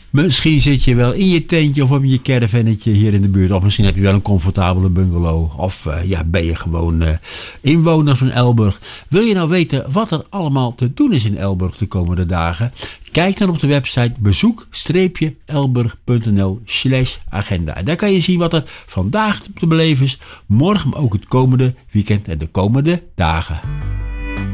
Misschien zit je wel in je tentje of op je caravannetje hier in de buurt. Of misschien heb je wel een comfortabele bungalow. Of ben je gewoon inwoner van Elburg. Wil je nou weten wat er allemaal te doen is in Elburg de komende dagen? Kijk dan op de website bezoek-elburg.nl/agenda. En daar kan je zien wat er vandaag te beleven is. Morgen, maar ook het komende weekend en de komende dagen.